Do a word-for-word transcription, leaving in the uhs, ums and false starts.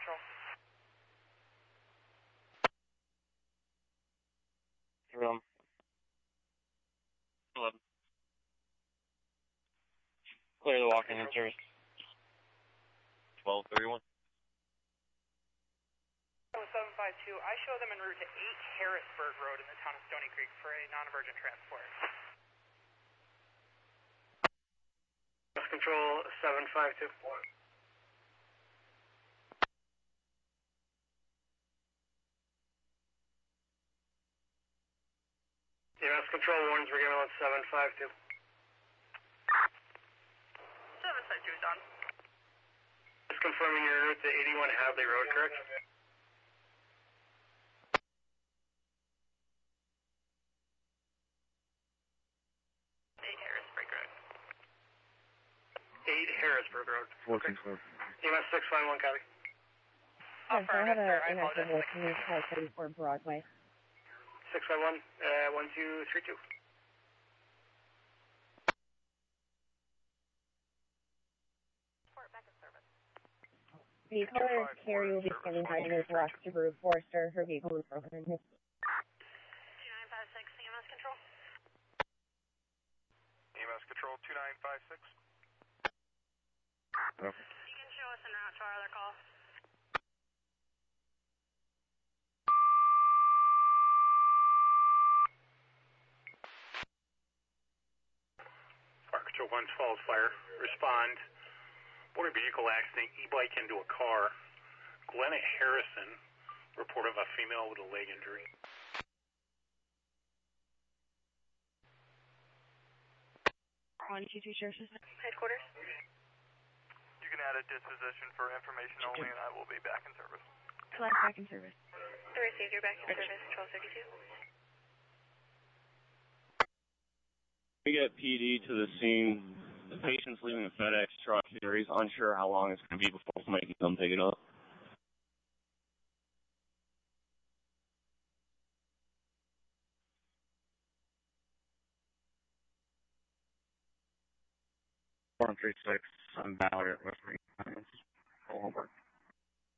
Control. Room. eleven. Clear the walk-in in service. twelve thirty-one. seven five two, I show them en route to eight Harrisburg Road in the town of Stony Creek for a non-emergent transport. Control seven five two. E M S Control warns we're giving on seven five two. seven five two is on. Just confirming you're en route to eighty-one Hadley Road, correct? eight Harrisburg Road. eight Harrisburg Road. fourteen Okay. E M S six five one, copy. Yes, I have Affirmative, sir. I an apologize. inactive listening call thirty-four Broadway. six five one, uh, one two three two. Back in service. Vehicle is Carrie will be standing by Miz Ross Subaru Forester. Her vehicle was broken in his. two nine five six, E M S Control. E M S Control two nine five six. Okay. You can show us en route to our other call. Fire Control one, Falls Fire. Respond. Motor vehicle accident, e-bike into a car. Glenna Harrison, report of a female with a leg injury. one two three Sheriff's Headquarters. You can add a disposition for information only, and I will be back in service. Collect back in service. I received your back in service, twelve thirty-two. We get P D to the scene. The patient's leaving a FedEx truck here. He's unsure how long it's going to be before somebody can come pick it up. four three six, I'm Valerie at West Ring. Full homework.